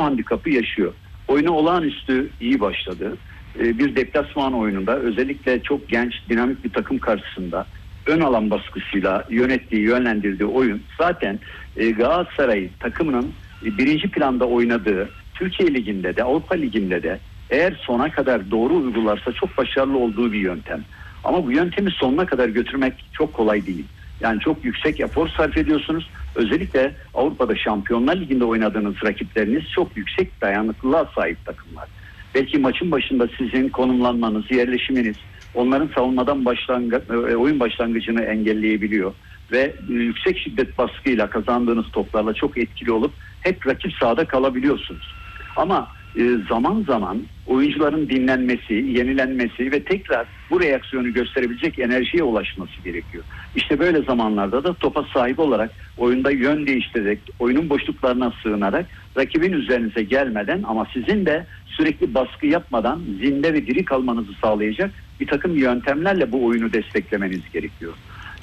handikapı yaşıyor. Oyunu olağanüstü iyi başladı. Bir deplasman oyununda özellikle çok genç, dinamik bir takım karşısında ön alan baskısıyla yönettiği, yönlendirdiği oyun zaten Galatasaray takımının birinci planda oynadığı Türkiye Ligi'nde de Avrupa Ligi'nde de eğer sona kadar doğru uygularsa çok başarılı olduğu bir yöntem. Ama bu yöntemi sonuna kadar götürmek çok kolay değil. Yani çok yüksek efor sarf ediyorsunuz. Özellikle Avrupa'da Şampiyonlar Ligi'nde oynadığınız rakipleriniz çok yüksek dayanıklılığa sahip takımlar. Belki maçın başında sizin konumlanmanız, yerleşiminiz onların savunmadan oyun başlangıcını engelleyebiliyor. Ve yüksek şiddet baskıyla kazandığınız toplarla çok etkili olup hep rakip sahada kalabiliyorsunuz. Ama zaman zaman oyuncuların dinlenmesi, yenilenmesi ve tekrar bu reaksiyonu gösterebilecek enerjiye ulaşması gerekiyor. İşte böyle zamanlarda da topa sahip olarak oyunda yön değiştirerek, oyunun boşluklarına sığınarak rakibin üzerinize gelmeden ama sizin de sürekli baskı yapmadan zinde ve diri kalmanızı sağlayacak bir takım yöntemlerle bu oyunu desteklemeniz gerekiyor.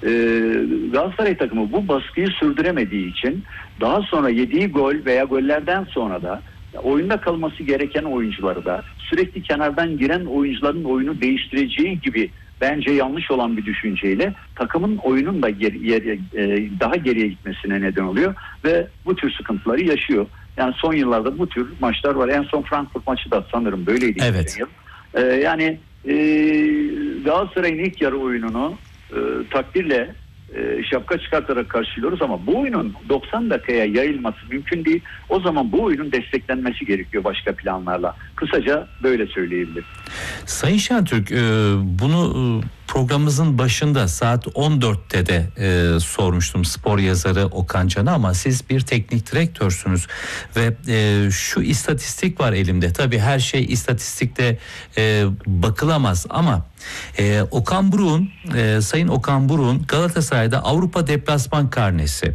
Galatasaray takımı bu baskıyı sürdüremediği için daha sonra yediği gol veya gollerden sonra da oyunda kalması gereken oyuncuları da sürekli kenardan giren oyuncuların oyunu değiştireceği gibi bence yanlış olan bir düşünceyle takımın oyunun da daha geriye gitmesine neden oluyor ve bu tür sıkıntıları yaşıyor. Yani son yıllarda bu tür maçlar var. En son Frankfurt maçı da sanırım böyleydi. Evet. Yani Galatasaray'ın ilk yarı oyununu takdirle şapka çıkartarak karşılıyoruz ama bu oyunun 90 dakikaya yayılması mümkün değil. O zaman bu oyunun desteklenmesi gerekiyor başka planlarla. Kısaca böyle söyleyebilirim. Sayın Şentürk, bunu programımızın başında saat 14'te de sormuştum spor yazarı Okan Can'a ama siz bir teknik direktörsünüz ve şu istatistik var elimde. Tabii her şey istatistikte bakılamaz ama Okan Buruk'un, Sayın Okan Buruk'un Galatasaray'da Avrupa deplasman karnesi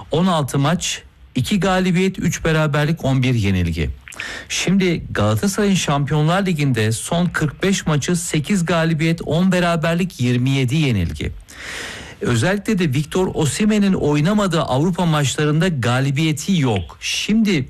16 maç, 2 galibiyet, 3 beraberlik, 11 yenilgi. Şimdi Galatasaray'ın Şampiyonlar Ligi'nde son 45 maçı 8 galibiyet, 10 beraberlik, 27 yenilgi. Özellikle de Victor Osimhen'in oynamadığı Avrupa maçlarında galibiyeti yok. Şimdi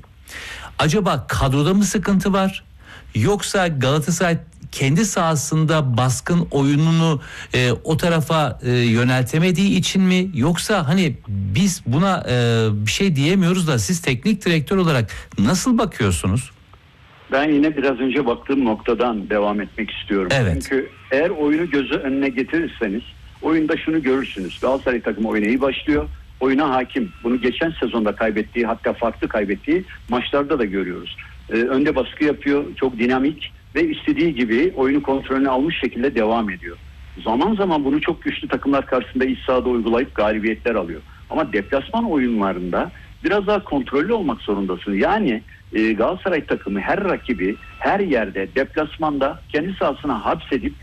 acaba kadroda mı sıkıntı var? Yoksa Galatasaray kendi sahasında baskın oyununu o tarafa yöneltemediği için mi? Yoksa hani biz buna bir şey diyemiyoruz da siz teknik direktör olarak nasıl bakıyorsunuz? Ben yine biraz önce baktığım noktadan devam etmek istiyorum. Evet. Çünkü eğer oyunu gözü önüne getirirseniz oyunda şunu görürsünüz. Galatasaray takımı oyuna iyi başlıyor. Oyuna hakim. Bunu geçen sezonda kaybettiği, hatta farklı kaybettiği maçlarda da görüyoruz. Önde baskı yapıyor. Çok dinamik ve istediği gibi oyunu kontrolüne almış şekilde devam ediyor. Zaman zaman bunu çok güçlü takımlar karşısında iç sahada uygulayıp galibiyetler alıyor. Ama deplasman oyunlarında biraz daha kontrollü olmak zorundasın. Yani Galatasaray takımı her rakibi her yerde deplasmanda kendi sahasına hapsedip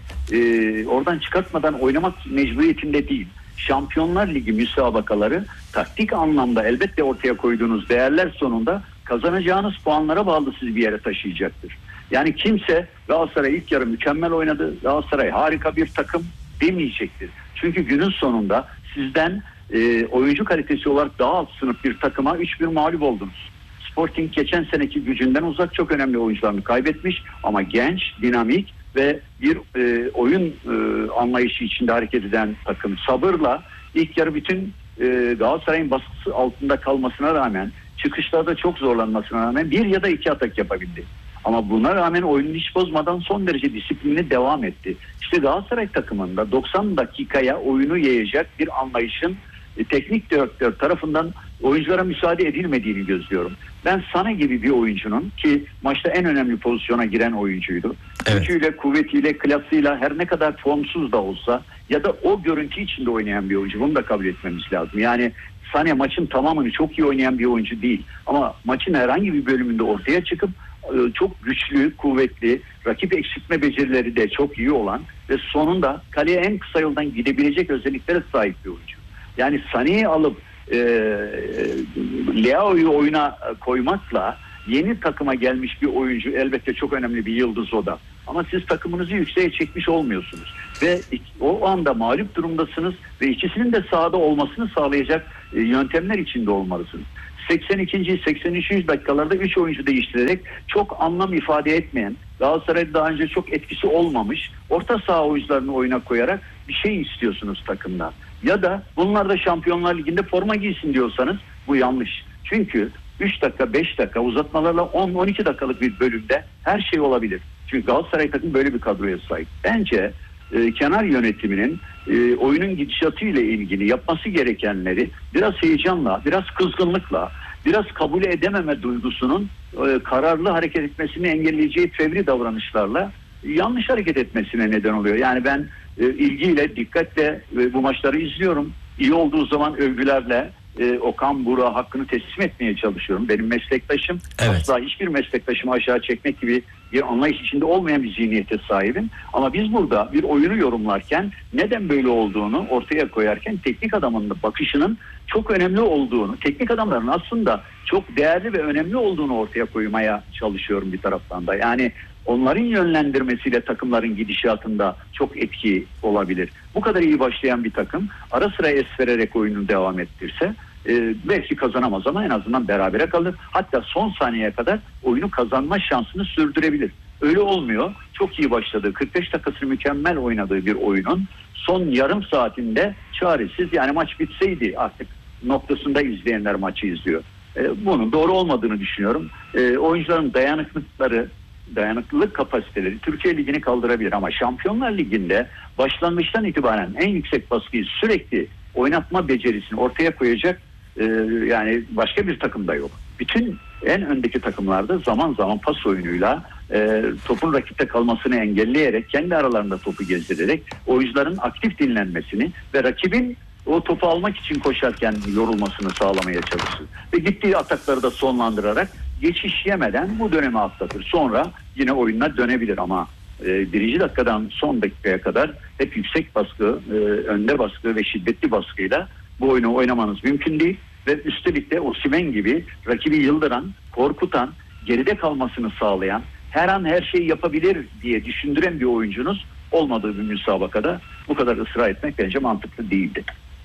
oradan çıkartmadan oynamak mecburiyetinde değil. Şampiyonlar Ligi müsabakaları taktik anlamda elbette ortaya koyduğunuz değerler sonunda kazanacağınız puanlara bağlı sizi bir yere taşıyacaktır. Yani kimse Galatasaray ilk yarı mükemmel oynadı, Galatasaray harika bir takım demeyecektir. Çünkü günün sonunda sizden oyuncu kalitesi olarak daha alt sınıf bir takıma 3-1 mağlup oldunuz. Sporting geçen seneki gücünden uzak çok önemli oyuncularını kaybetmiş ama genç, dinamik ve bir oyun anlayışı içinde hareket eden takım. Sabırla ilk yarı bütün Galatasaray'ın baskısı altında kalmasına rağmen, çıkışlarda çok zorlanmasına rağmen 1 ya da 2 atak yapabildi. Ama buna rağmen oyunu hiç bozmadan son derece disiplinli devam etti. İşte Galatasaray takımında 90 dakikaya oyunu yayacak bir anlayışın teknik direktör tarafından oyunculara müsaade edilmediğini gözlüyorum. Ben Sané gibi bir oyuncunun ki maçta en önemli pozisyona giren oyuncuydu. Evet. Gücüyle, kuvvetiyle, klasıyla her ne kadar formsuz da olsa ya da o görüntü içinde oynayan bir oyuncu. Bunu da kabul etmemiz lazım. Yani Sané maçın tamamını çok iyi oynayan bir oyuncu değil. Ama maçın herhangi bir bölümünde ortaya çıkıp çok güçlü, kuvvetli, rakip eksiltme becerileri de çok iyi olan ve sonunda kaleye en kısa yoldan gidebilecek özelliklere sahip bir oyuncu. Yani Sané'yi alıp Leao'yu oyuna koymakla yeni takıma gelmiş bir oyuncu elbette çok önemli bir yıldız o da. Ama siz takımınızı yükseğe çekmiş olmuyorsunuz. Ve o anda mağlup durumdasınız ve ikisinin de sahada olmasını sağlayacak yöntemler içinde olmalısınız. 82. 83. dakikalarda 3 oyuncu değiştirerek çok anlam ifade etmeyen, Galatasaray'da daha önce çok etkisi olmamış orta saha oyuncularını oyuna koyarak bir şey istiyorsunuz takımdan. Ya da bunlar da Şampiyonlar Ligi'nde forma giysin diyorsanız bu yanlış. Çünkü 3 dakika 5 dakika uzatmalarla 10-12 dakikalık bir bölümde her şey olabilir. Çünkü Galatasaray takım böyle bir kadroya sahip. Bence kenar yönetiminin oyunun gidişatı ile ilgili yapması gerekenleri biraz heyecanla, biraz kızgınlıkla, biraz kabul edememe duygusunun kararlı hareket etmesini engelleyeceği fevri davranışlarla yanlış hareket etmesine neden oluyor. Yani ben ilgiyle, dikkatle bu maçları izliyorum. İyi olduğu zaman övgülerle Okan Burak'a hakkını teslim etmeye çalışıyorum. Benim meslektaşım. Evet. Asla hiçbir meslektaşımı aşağı çekmek gibi bir anlayış içinde olmayan bir zihniyete sahibim. Ama biz burada bir oyunu yorumlarken neden böyle olduğunu ortaya koyarken teknik adamın bakışının çok önemli olduğunu, teknik adamların aslında çok değerli ve önemli olduğunu ortaya koymaya çalışıyorum bir taraftan da. Yani onların yönlendirmesiyle takımların gidişatında çok etki olabilir. Bu kadar iyi başlayan bir takım ara sıra es vererek oyununu devam ettirse belki kazanamaz ama en azından berabere kalır. Hatta son saniyeye kadar oyunu kazanma şansını sürdürebilir. Öyle olmuyor. Çok iyi başladığı, 45 dakikasını mükemmel oynadığı bir oyunun son yarım saatinde çaresiz, yani maç bitseydi artık noktasında izleyenler maçı izliyor. Bunun doğru olmadığını düşünüyorum. Oyuncuların dayanıklılık kapasiteleri Türkiye Ligi'ni kaldırabilir ama Şampiyonlar Ligi'nde başlangıçtan itibaren en yüksek baskıyı sürekli oynatma becerisini ortaya koyacak yani başka bir takım da yok. Bütün en öndeki takımlarda zaman zaman pas oyunuyla topun rakipte kalmasını engelleyerek, kendi aralarında topu gezdirerek oyuncuların aktif dinlenmesini ve rakibin o topu almak için koşarken yorulmasını sağlamaya çalışır. Ve gittiği atakları da sonlandırarak geçiş yemeden bu dönemi atlatır. Sonra yine oyununa dönebilir ama birinci dakikadan son dakikaya kadar hep yüksek baskı, önde baskı ve şiddetli baskıyla bu oyunu oynamanız mümkün değil. Ve üstelik de Osimhen gibi rakibi yıldıran, korkutan, geride kalmasını sağlayan, her an her şeyi yapabilir diye düşündüren bir oyuncunuz olmadığı bir müsabakada bu kadar ısrar etmek bence mantıklı değildi.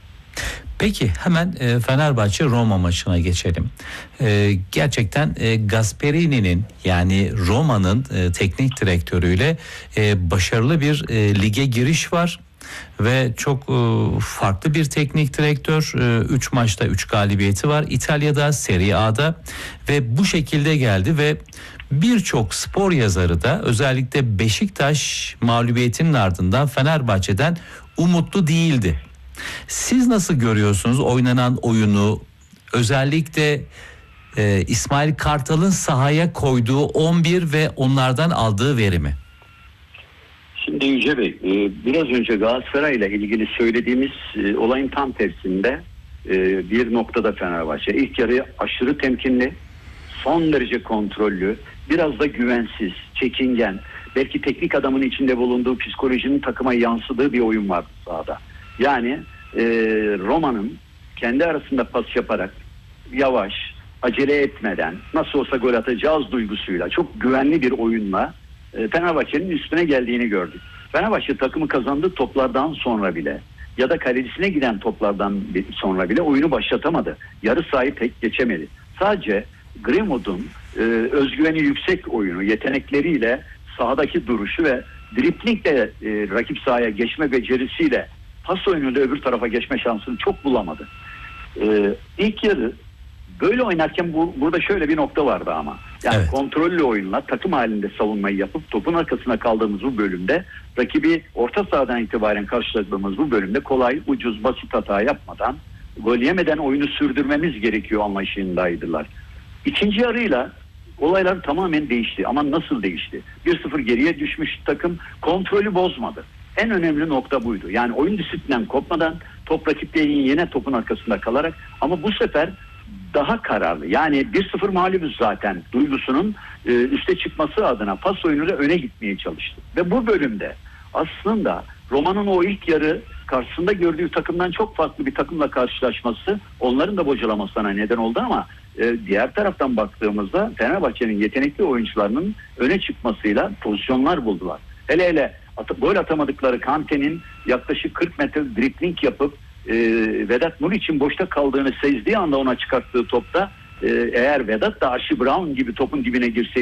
Peki hemen Fenerbahçe Roma maçına geçelim. Gerçekten Gasperini'nin, yani Roma'nın teknik direktörüyle başarılı bir lige giriş var. Ve çok farklı bir teknik direktör. 3 maçta 3 galibiyeti var İtalya'da, Serie A'da ve bu şekilde geldi ve birçok spor yazarı da özellikle Beşiktaş mağlubiyetinin ardından Fenerbahçe'den umutlu değildi. Siz nasıl görüyorsunuz oynanan oyunu, özellikle İsmail Kartal'ın sahaya koyduğu 11 ve onlardan aldığı verimi? Şimdi Yüce Bey, biraz önce Galatasaray ile ilgili söylediğimiz olayın tam tersinde bir noktada Fenerbahçe. İlk yarı aşırı temkinli, son derece kontrollü, biraz da güvensiz, çekingen, belki teknik adamın içinde bulunduğu psikolojinin takıma yansıdığı bir oyun vardı sahada. Yani Roma'nın kendi arasında pas yaparak yavaş, acele etmeden, nasıl olsa gol atacağız duygusuyla, çok güvenli bir oyunla Fenerbahçe'nin üstüne geldiğini gördük. Fenerbahçe takımı kazandığı toplardan sonra bile ya da kalecisine giden toplardan sonra bile oyunu başlatamadı. Yarı sahayı pek geçemedi. Sadece Greenwood'un özgüveni yüksek oyunu, yetenekleriyle sahadaki duruşu ve driplingle rakip sahaya geçme becerisiyle pas oyunuyla öbür tarafa geçme şansını çok bulamadı. İlk yarı böyle oynarken burada şöyle bir nokta vardı ama. Yani evet, kontrollü oyunla takım halinde savunmayı yapıp topun arkasına kaldığımız bu bölümde rakibi orta sahadan itibaren karşıladığımız bu bölümde kolay, ucuz, basit hata yapmadan, gol yemeden oyunu sürdürmemiz gerekiyor anlayışındaydılar. İkinci yarıyla olaylar tamamen değişti. Ama nasıl değişti? 1-0 geriye düşmüş takım kontrolü bozmadı. En önemli nokta buydu. Yani oyun disiplinden kopmadan top rakiplerin yine topun arkasında kalarak ama bu sefer daha kararlı. Yani 1-0 mağlubuz zaten duygusunun üste çıkması adına pas oyunuyla öne gitmeye çalıştı. Ve bu bölümde aslında Roma'nın o ilk yarı karşısında gördüğü takımdan çok farklı bir takımla karşılaşması onların da bocalamasına neden oldu ama diğer taraftan baktığımızda Fenerbahçe'nin yetenekli oyuncularının öne çıkmasıyla pozisyonlar buldular. Hele gol atamadıkları Kante'nin yaklaşık 40 metre dribling yapıp Vedat Muriç'in boşta kaldığını sezdiği anda ona çıkarttığı topta eğer Vedat da Archie Brown gibi topun dibine girseydi